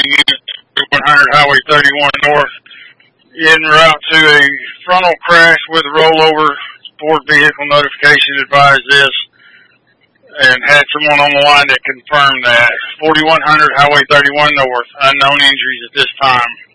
unit 100 Highway 31 North, en route to a frontal crash with rollover. Sport vehicle notification advised this, and had someone on the line that confirmed that. 4100 Highway 31 North, unknown injuries at this time.